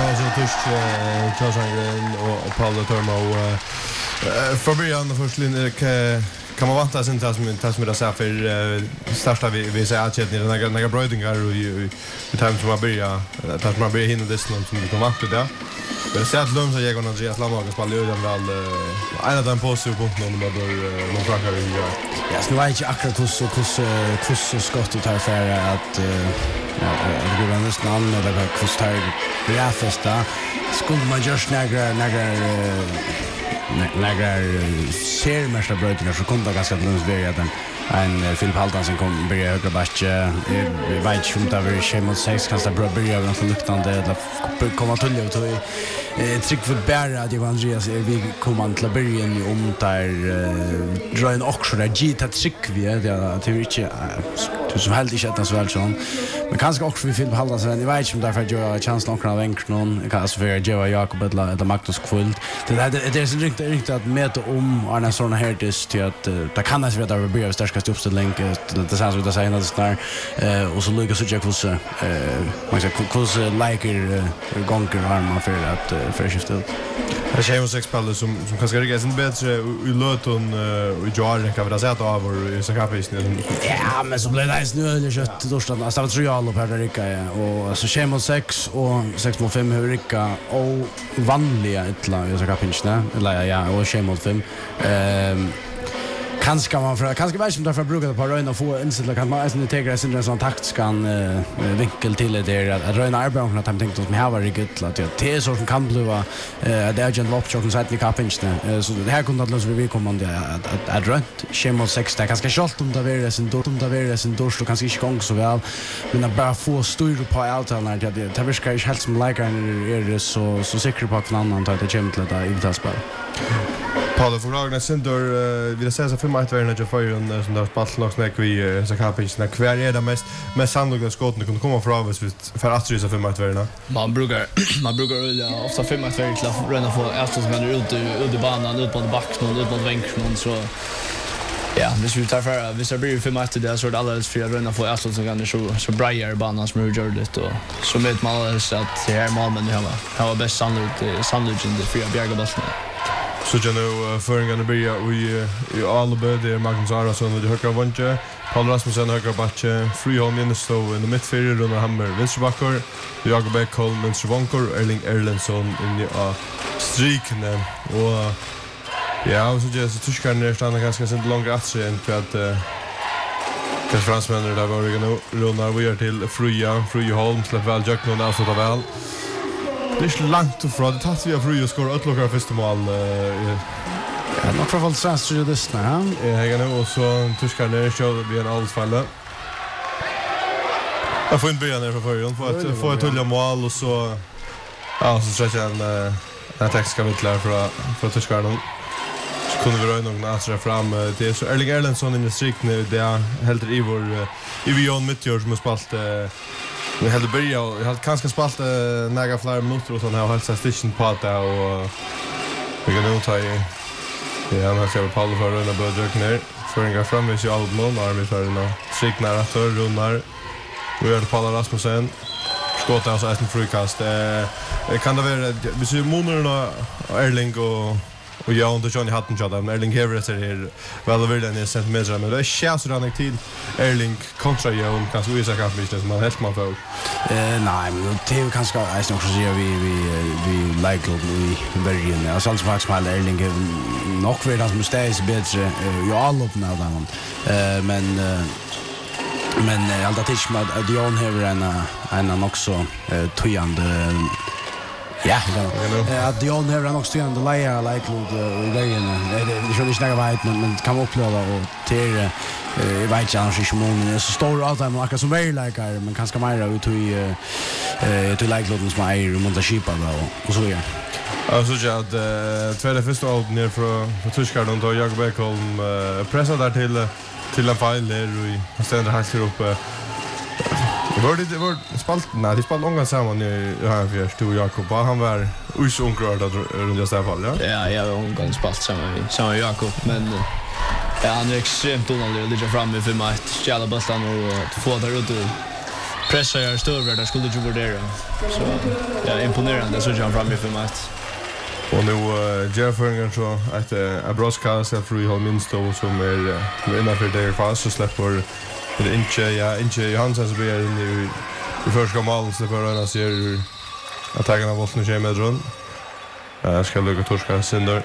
var så tyst Klausangren och Paolo Tormo för början först kan man vänta sen tas med det så för starta vi säger att det är några brödingar och i time som man börjar hinna det som vi kommer att det. Men så att Lums och jag och Andreas Lammagen spelar ju den väl en av de positiva punkterna med någon frankar i. Ja, så var inte akkurat hur skott ut här för att det går nästan an med det kostar grafista. Skulle man just några sermästar brötningar så kunde det ganska Lums vara den en Filip Haldansen kom börja högra backe vet inte om det var Shemot 6 kanske börja över något luktande eller komma till det och trick för bära att Andreas vi kommer till början om där dra en också där gita trick vi det inte som helt inte att så väl så men kanske också vi Filip Haldansen jag vet inte om därför jag chans någon av enkron kanske för Joa Jakob eller Magnus Kvult det är så riktigt att mäta om Arne såna här till att det kan alltså vara börja starkast uppställning det sen så det säger något där och så lyckas så jag hur man säger liker gånger har man för att förskifta ut. Det är ju sex spelare som kanske är inte bättre i Luton och Jordan kan vara så att över i så kapisen. Ja, men så blev det ju nu kött torsdagen. Alltså det tror jag alla på Rika och så Shemon 6 och 6.5 Rika och vanliga utla i så kapisen eller ja och Shemon 5. Kanske vet som därför brukar på Röna få inställa kan man alltså ta sin en sån taktskan vinkel till det att Röna Arbron att de tänkte att vi har varit gott att det är så som kan bli det agent loppchocken så att ni kapinch så det här kunde att lösa vi kommande att runt Shemot 6 där ganska schalt om det är sen då så kanske inte gång så väl men att bara få styr på allt när det verkar ju helt som like är så säker på att någon annan tar det jämnt lite i det spel. Paolo förlagarna synder vill säga så för mig att vara när Fire som där spalt nog snack vi så kapis när kvar är det mest sannolika skotten kunde komma fram för att rysa för mig att vara. Man brukar ofta 5 att vara klar för att få erst som är ut i banan ut på backen ut på vänken så ja, hvis vi tar för hvis det blir 5 att det så är det alldeles för att röna få erst som kan så briar banan som gör det och så vet man alltså att det här målet vi har bäst sannolikt in det fria Bjärgabassen. Så jag nu förringarna börjar i Alba det Magnus Arason och det högra vänster Paul Rasmussen högra backe Friholm Jenestå in i mittfältet Runa Hammer vänsterbackar Jakob Ekholm vänsterbackar Erling Erlendsson in i striken och ja så jag så tyskar ner stannar ganska sent långt att än för att kanske fransmännen där var det Runa vi till Friholm släpp väl Jack någon där så där väl. Det är långt ifrån. Det tatt vi av Fröja skor utlockar första mål. Ja, nog för att så det snä. Jag nu och så tyskar ner så vi en allsfalla. Jag får inte börja ner från början för att få ett tulla mål och så ja, så sträcker en attack ska vi klara för tyskar då. Så kunde vi röra någon att fram det är så Erling Erlendsson in i strikt nu det är helt i vår i Vion Mittjör som har spalt vi hade börjat jag hade kanske spalt några fler minuter och så har hållit sig station på det och vi kan nog ta i ja men så Paolo för runda budget ner för en gång fram vi ser allt mål när vi tar den strikt nära för rundar vi har Paolo Rasmussen skott alltså ett frikast kan det vara vi ser Moner och Erling och jag och Johnny Hatton chatten Erling Heveres är här väl över den centimeter men det är chans att till Erling kontra Jon kanske vi ska kanske som man helt man får nej men det är kanske jag också säger vi like vi very alltså alls faktiskt mal Erling nog för det som stäs bättre ju all upp med dem men alltid tills med att Jon Hever en också tojande ja, att Jon har nog stående lejer grejen. Det skulle inte vara men kan uppleva och till jag vet inte annars inte månen så stor allt man kan som väl läkare men kanske mer ut till lägloden som är i montagepa och så vidare. Alltså jag att tvåa första år ner från Tyskland och då Jakob Ekholm pressar där till en fall där vi ständer helt upp det var spalt nej det spalt långa samman i här först och Jakob han var usunkrörd runt just där fall ja jag var omgång spalt samma Jakob men ja han är extremt dålig att ligga framme för mig stjäla bollen och få där ut pressar jag större där skulle ju vurdera. Så ja, imponerande så jag fram i för mig. Och nu Jeffringen så att Abroska så för i minst då som är innanför det fast så släpper det inte Johansson så blir in i första mål så för att se attacken av Wolfen och Medron. Jag ska lucka torska synder.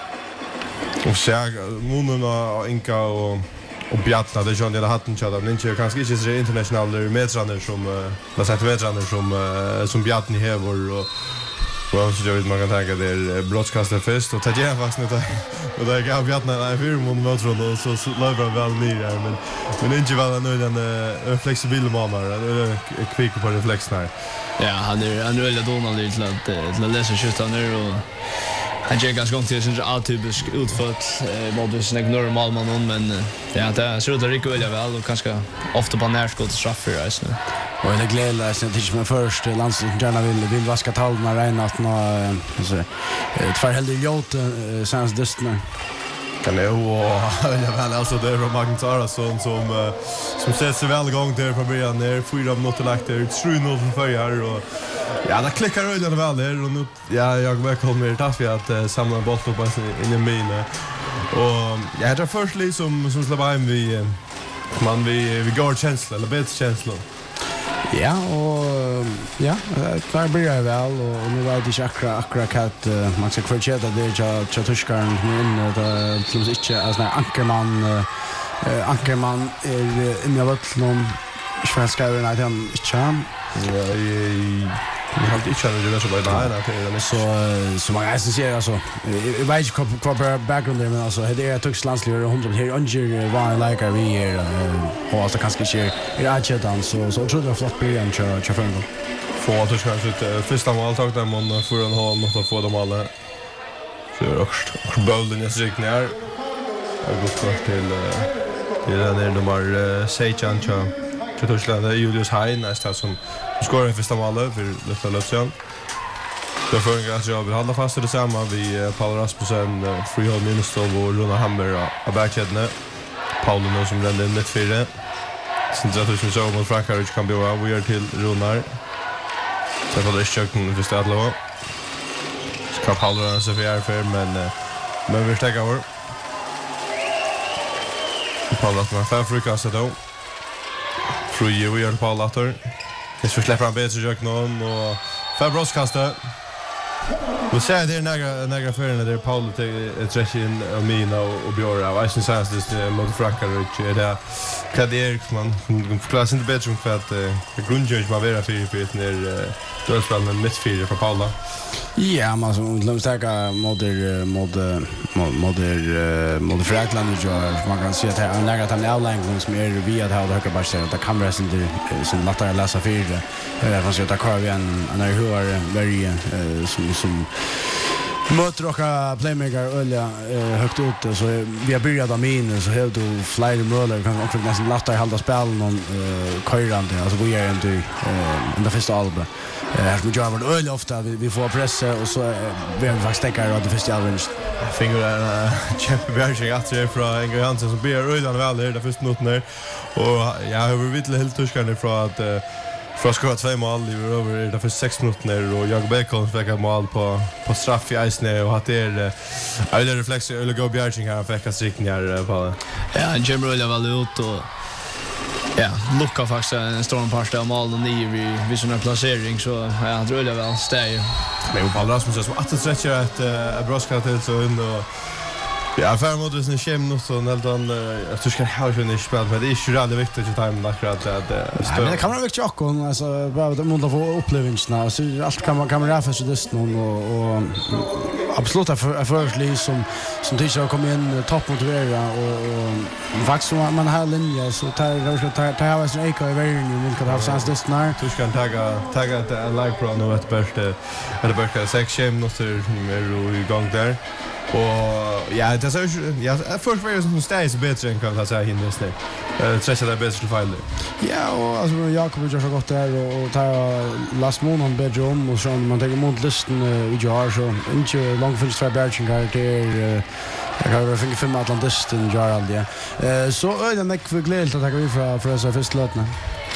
Och så munnen och Inka och Bjartna det John det hatten chat av inte kanske inte så internationella metrander som vad säger metrander som Bjartni häver och så jag vet man kan tänka det broadcaster först och ta igen fast nu och där gav Bjartna en fyra mot så löper väl ner där men inte väl nu den flexibel mamma eller kvick på reflex när ja han är väldigt dålig till att läsa skjuta ner och han är ganska gång till sin atypisk utfall mot sin normal man men ja det ser ut att rycka väl och kanske ofta på närskott straffar just nu. Och det glädjer att det men först landslagsgärna vill vaska tallarna regna att nå så två helder jot sans dystna. Kan det och väl alltså det från Magnus som sätter sig väl igång där på början ner 4 minuter lagt där 3-0 för förr och ja, det klickar öjlan väl där och nu jag kommer tack att samla boll på in i mina. Och jag hade först liksom som släppa in vi går känsla eller bättre känsla. Ja, och ja, det blir väl och nu vet jag akkurat att man ska fortsätta det jag tuskaren in det som inte alltså Ankerman är inne av någon svenska över den charm. Jag har inte känner det så bara där så man alltså ser alltså jag vet inte vad bakgrund där men alltså det är tux landslaget 100 här under var like vi är och alltså kanske sker i Argentina så tror jag flott blir en chaufför få att kanske första mål tog där man får en ha mot att få dem alla så är också bollen jag gick ner jag går först till den nummer 6 Ancha Tyskland Julius Hein nästa som skorar i första målet för Luther Lucian. Då får en ganska jobb hålla fast det samma vi Paul Rasmussen, Freehold Minister och Rona Hammer av backkedne. Paul nu som rände in mitt fyra. Sen så att vi så mot Frankrike kan bli vi är till Ronar. Så får det chocken för Stadlo. Ska Paul så vi är för men vi stäcker över. Paul Rasmussen för frukast då. Free we are Paul Latter. Det ska släppa en bättre jök någon och Fabroskasta. Vi ser det några förna där Paul träcker in Amina och Björn. Jag syns att det mot Frankrike det kan man förklara inte bättre för att grundjudge man vara för när dörrspelen mitt fyra för Paula. Ja, man så glömmer säga mod Frankrike och man kan se att han lägger att han outline som är via det här högra backen där kameran sin lattare läsa fyra. Jag får se att Carl igen när hur very som möter och playmaker Ölja högt ut så vi har börjat av min så helt och flyr mål kan också nästan latta i halva spelen någon körande alltså vi är inte i det första albumet här som jag var Ölja ofta vi får pressa och så vi har faktiskt stäcka det första albumet finger Champions att det från Inge Hansen som ber Ölja väl det första minuten där och jag har vill helt tuskarna från att för skott 2 mål i över det för 6 minuter och jag Bacon fick ett mål på straff i isen och att det är eller reflex eller gå Bjärching här fick att strickningar på. Ja, Jim Rolla var ut och ja, lucka faktiskt en stor part av mål och ni vi såna placering så ja, tror jag väl stäj. Men Paul Rasmussen som att stretcha ett broska till så och ja, för mot den schemen och så Neldan jag tror ska ha ju inte spelat men det är ju väldigt viktigt att ta med akkurat att men det kan man väl chocka alltså bara det måste få upplevelserna så allt kan man räffa så det och absolut förstli som tycker kommer in toppmotivera och faktiskt man har linje så tar jag så eka i världen vill kan ha sans det snart du ska ta ett like pro nu ett bästa eller bästa 6 minuter nummer igång där. Och ja, det är så först var det som stäs bättre än kan jag säga hinner snä. Trächa det bättre fall. Ja, och alltså Jakob gör så gott där och tar last månad bedroom och så man tar emot listan i jar så inte långt för för Bergen där jag har fått 5 Atlantisten jar all det. Så är det mycket för glädje att ta vi för så första lötna. Ja,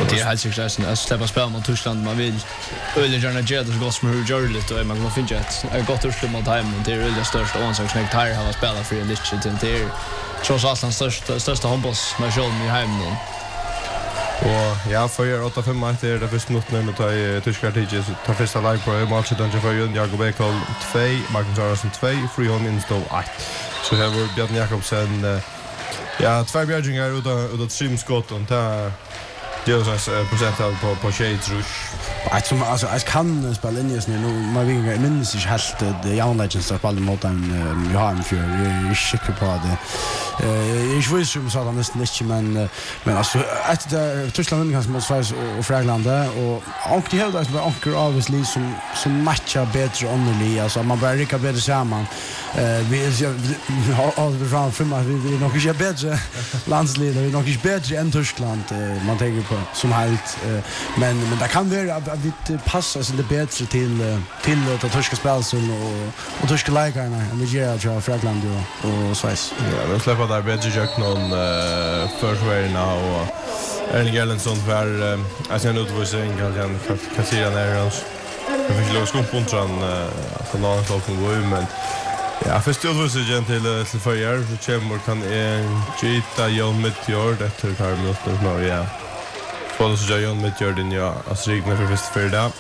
Och det är helt säkert att släppa spel mot Tyskland. Man vill öliga gärna göra det så gott som hur gör det lite. Och man kommer finna ett gott urslut mot hem. Det är öliga största ånsaksnäck. Tyre har spelat för en lite till det är trots allt den största handbollsnationen i hemmen. Och ja, för 8-5 är det första minuten med i tyska tider. Tar första lag på matchen då för Jakob Ekholm 2, Magnus Arason 2, Friholm Instov 1. Så här var Björn Jakobsen ja, 2 bjärgingar utav trimskott och ta det är så procental på shades rush. Som alltså jag kan spela in just nu man vill minst inte helt det young legends där spelar mot en vi har en för jag skickar på det. Jag vet ju så att nästan inte men alltså efter Tyskland vinner mot Schweiz och Frankland och det hela där med anchor obviously som matchar bättre underly alltså man börjar rycka bättre samman. Vi har fram för att vi nog inte bättre landsledare vi nog inte bättre än Tyskland man tänker på som helt men det kan vara att vi passar sig lite bättre till det tyska spelet och tyska lägarna än vi gör till Frankland och Schweiz. Ja, de släpper där bättre jag någon försvararna och Erling Erlendsson för alltså en utvisning kan kassera ner oss. Jag fick lov skumpa untran att någon klart på men ja, först utvisningen till förjar så kommer kan en Gita Jon Meteor det tror jag minuter nu ja. Både så Jon Meteor den ja alltså regnar för första för det.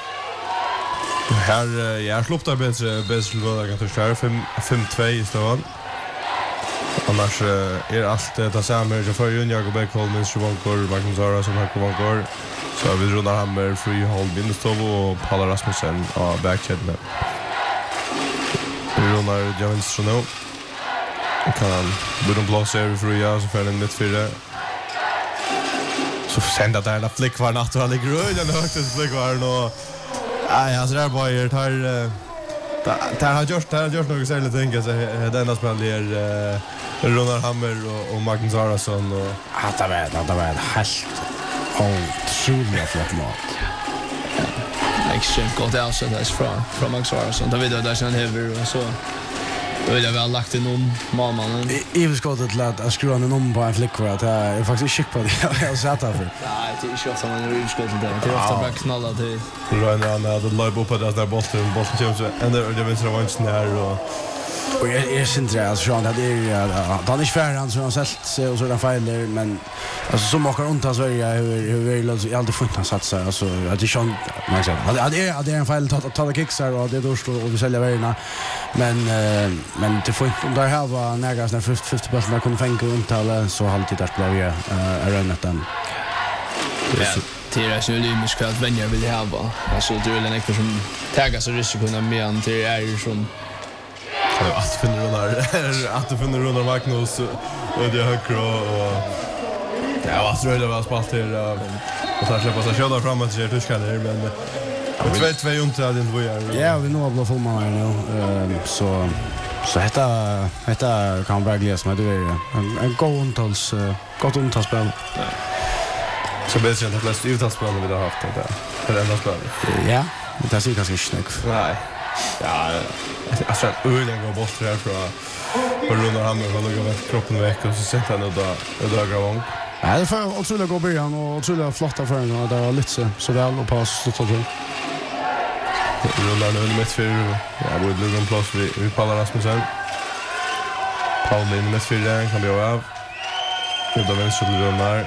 Här jag sloptar bättre vad jag kan köra 5-2 i stan. Annars allt det samma jag för Jakob Ekholm Schumacher Magnus Arason har kommit så vi Runar Hammer Friholm Instov och Paul Rasmussen och backchecken. Runar Javinstrano kan han borde blåsa över för jag så för en mittfyra så sända där en flick var natt och han ligger röd och högt flick var och nej alltså där bara där har gjort något särskilt tänka sig det enda spelet är Runar Hammer och Magnus Arason och det var helt otroligt flott mat. Extremt gott avsett från Magnus Arason. Då vet jag där sen häver och så vill jag väl lagt in om mamman. I vill skottet till att skruva en om på en flickvän att jag är faktiskt skick på det jag har sett därför. Nej, det är inte ofta man är utskottet där. Det är ofta bara knalla till. Ryan hade live upp på det där bollen kommer så ändå det vinstra vänster där och jag syns det alltså Sean det är han är färdig han så har sett och så där fejler men alltså som åker runt så hur jag alltid funnit han satsa alltså att det Sean man säger det är en fel att ta kicksar och det då står och vi säljer vägarna men det får inte om där här var nära när 50% där kunde fänga runt så har alltid där blev jag runt den. Det är så lymiskt att vänner vill ha va alltså det är en ekor som tagar så riskerna med an till är ju som att finna Runar Magnus och det högre och ja, vad tror det var spalt till och så släppa sig köra framåt till Tyskland men 2-2 inte hade inte var ja vi nog blå fullman här nu så detta kan verkligen som det är en gott untalsspel så bättre än de flesta uttalsspel vi har haft det är enda spel ja det ser ganska snyggt nej ja alltså att ölen går bort här från Runar Hammer och lägga kroppen veck och så sätter han och då drar igång. Ja, det får otroligt gå början och otroligt flotta förhållanden och det var lite så väl och pass så till. Runar nu med för ja, borde ligga en plats vi Paul Rasmussen. Paul in med för kan bli av. Det då vänster till Runar.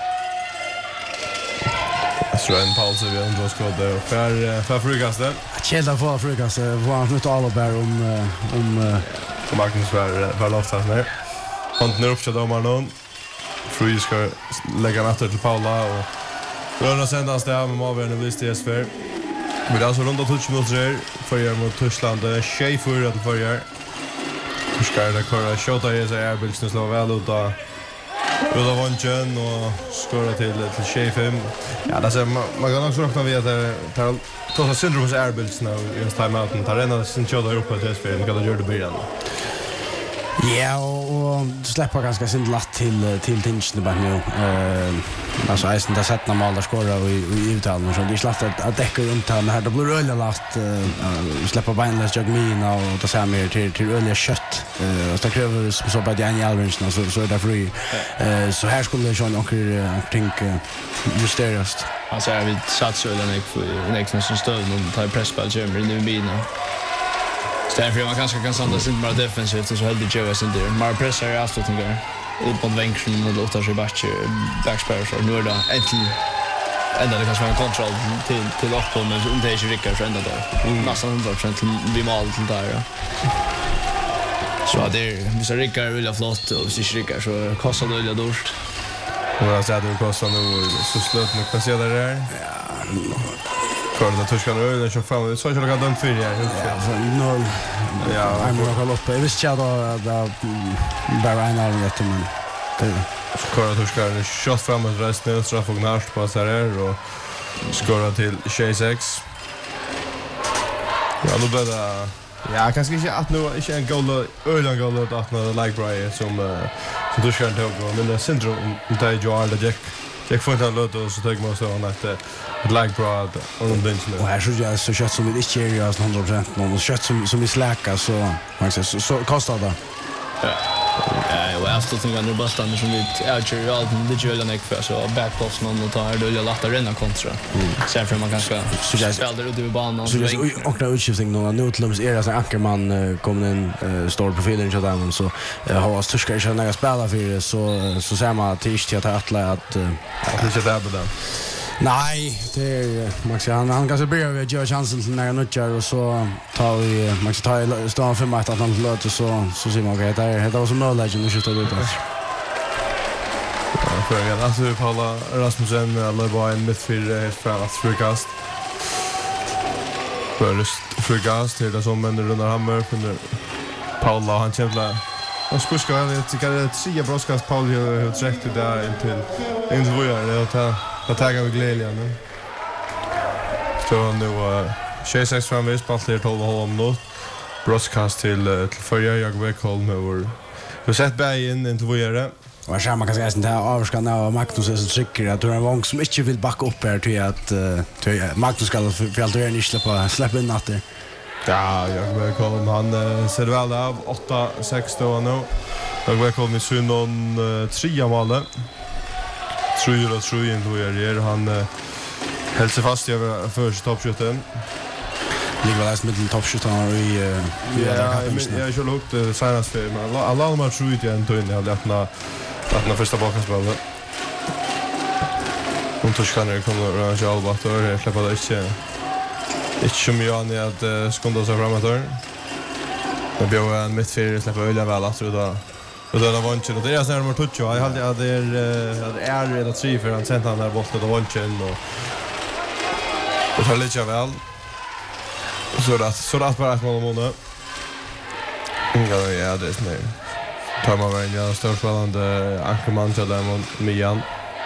Så en paus vi ändå ska det för frukastet. Kjell får frukastet var han ut alla bär om Magnus för loftas ner. Han ner upp till domaren. Frui ska lägga natten till Paula och röra sändas där med Marvin och Listies för. Vi alltså runt 20 minuter för mot Tyskland. Schäfer att förgör. Tyskar det köra shota i sig Airbus nu slår väl ut då. Ulla Vonchen och skora till Schäfer. Ja, det är man kan också räkna med att det tar syndroms Airbus nu i en timeouten. Tar en av sin köra upp på det spel. Kan det göra det början. Ja, och släppa ganska synd latt till tinchen bara nu. Alltså Eisen där sätter mål där skorar i uttalen och så det slått att täcka runt här då blir det öliga last släppa beinless jagmina och då ser mer till öliga kött. Och så kräver så på Daniel Alvinson så där fri. Så här skulle det ju onkel tänka justerast. Alltså jag vill satsa den nästa stöd och ta pressspel kommer in i mina. Därför man kanske kan sända sin bara defensivt så helt Joe in där. Mar pressar är alltså tänker upp på vänken och låta sig backspare så nu är det ända det kanske var en kontroll till upp på men inte är Rickard så ända där. Nästan 100% vi mål till där. Ja. Så det så Rickard vill ha flott och så Rickard så kostar det ju dåligt. Och jag säger det kostar nu så slut med kan se där. Ja. Korda tuskar nu den kör fram. Så jag kan dömt för det. Ja, 0. Ja, jag måste kolla upp. Jag visste jag då bara en av det men Korda tuskar en shot framåt resten straff och gnast på så här och skora till 6. Ja, då blir det ja, kanske inte att nu inte en goal ölen goal att när like Brian som tuskar inte och men det syndrom inte Joel det Jack får inte låta oss så tänker man så att like broad on benchen. Och här så jag så kött som vi inte ger oss 100% någon kött som vi släcker så man säger så kostar det. Ja, och jag står tänker nu bara stannar som lite outcher allt det gör den för så backpost någon och tar det lätta rena kontra. Sen för man kanske så jag spelar ut över banan så och när utskiftning någon Nutlums är så Ackerman kommer in står profilen så där så har Tuskar inte några spelare för så ser man till att attla att det inte där på den. Nej, det är Max han kanske börjar göra chansen till när nutjar och så tar vi Max tar står för att han låter så ser man att det var så möjligt att skjuta ut där. Ja, för jag alltså Paula Rasmussen eller bara en midfielder helt framåt frukast. Frukast till det som men runt Hammer för Paula han kämpar. Och spuskar jag tycker det är 3 broadcast Paul har träckt det där in till våra det tagar vi glädjen nu. Så nu 6 framvis på fler 12,5 minuter. Broadcast till förra Jakob Ekholm över. Vi sett bergen in till våra. Och jag man kan säga att det här avskan av Magnus är så trycker att det är en vång som inte vill backa upp här till att Magnus ska för allt inte släppa in natt. Ja, Jakob Ekholm han ser väl av 8-6 då nu. Jakob Ekholm i synon 3 mål. Tror in då är han helt sig fast över första toppskytten. Ligger väl med toppskytten i jag kör lågt senast för men alla de tror ju igen då in jag att första bakåtbollen. Och Tuskar kommer att köra bort och släppa det inte så mycket an att skunda sig framåt där. Det blir en mittfältare släppa öliga väl att då. Och då var inte det är så nummer 2. Jag hade att det är det 3 för han sent han där bort och vanchen och det har lite väl. Så att bara små månader. Ja, det är snö. Tar man väl en storspelande Ackerman till dem och Mian.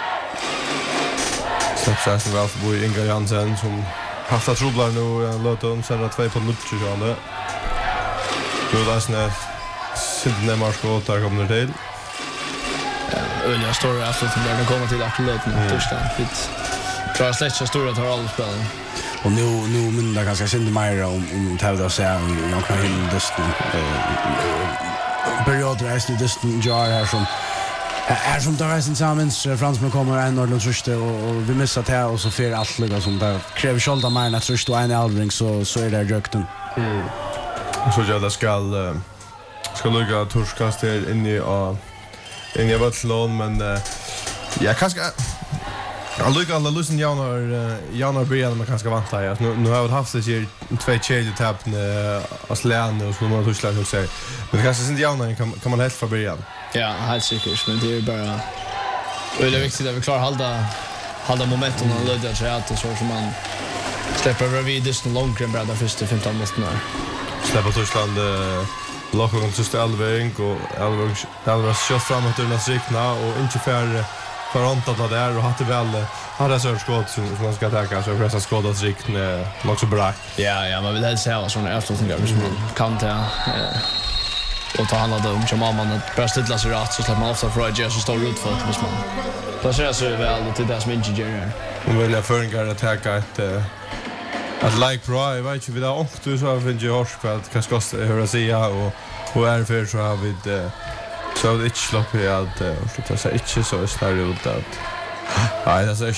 Släpps sen väl för Inga Jansen som haft trubblar nu låter de sen att 2 på nutchjale. Då där snä Sidney Marskott där kommer till. Öliga står alltså som där kommer till aktuellt nu torsdag. Fint. Tror jag släcker stora tar alla spelen. Och nu men där kanske Sidney mer om tävla så jag kan hinna desten. Perioder är det desten jar här som där är sen samans fransmän kommer en och tröste och vi missar det och så för allt lika som där kräver skölda mer när tröst och en Aldring så är det rökten. Så jag där ska lugga torskast här in i Vatslån men jag kanske lugga alla lusen janar början man kanske vanta här nu har vi haft det ju 2 tredje tapp Aslän och så man tuschlar och säger men kanske sen janar kan man helt för början. Ja, helt säkert men det är bara det är viktigt att vi klarar hålla momentum och lödja sig att så som man släpper vidare långt än bara första 15 minuterna. Släpper Tyskland Lockon just Elving och Elving skjuter framåt ur nästrikna och inte för antat där och hade väl hade så skott som man ska ta så pressa skott och rikna också bra. Ja, man vill helst ha såna avslutningar som kan ta och ta hand om som man att bara ställa sig rätt så släpper man ofta för att göra så stor utfall hvis man placerar sig väl till det som inte gör det. Och vill jag föringar att täcka ett like bra, jag vet inte, vi har åkt så har vi inte hört för att kanske ska höra säga och är för så har vi så det inte slopp i att så inte så är det ut att nej, det är